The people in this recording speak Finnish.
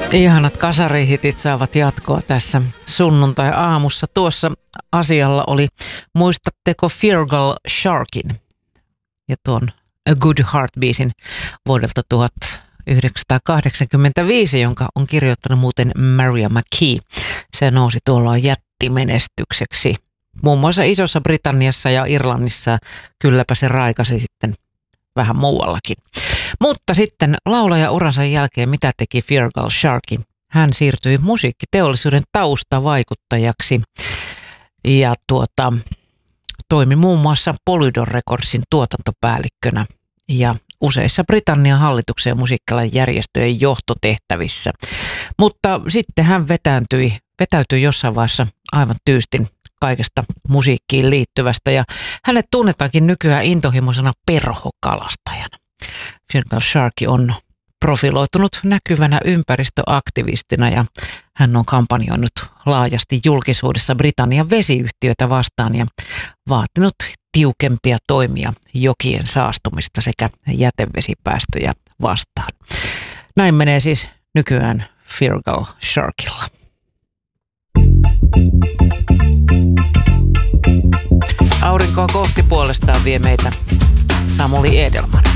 Ihanat kasarihitit saavat jatkoa tässä sunnuntai-aamussa. Tuossa asialla oli, muistatteko Feargal Sharkin ja tuon A Good Heart-biisin vuodelta 1985, jonka on kirjoittanut muuten Mariah McKee. Se nousi tuolloin jättimenestykseksi. Muun muassa Isossa Britanniassa ja Irlannissa, kylläpä se raikasi sitten vähän muuallakin. Mutta sitten laulajauransa jälkeen mitä teki Feargal Sharkin? Hän siirtyi musiikkiteollisuuden taustavaikuttajaksi ja toimi muun muassa Polydor Recordsin tuotantopäällikkönä ja useissa Britannian hallituksen ja musiikkialan järjestöjen johtotehtävissä. Mutta sitten hän vetäytyi jossain vaiheessa aivan tyystin kaikesta musiikkiin liittyvästä ja hänet tunnetaankin nykyään intohimoisena perhokalastajana. Feargal Sharkki on profiloitunut näkyvänä ympäristöaktivistina ja hän on kampanjoinut laajasti julkisuudessa Britannian vesiyhtiöitä vastaan ja vaatinut tiukempia toimia jokien saastumista sekä jätevesipäästöjä vastaan. Näin menee siis nykyään Feargal Sharkilla. Aurinkoa kohti puolestaan vie meitä Samuli Edelman.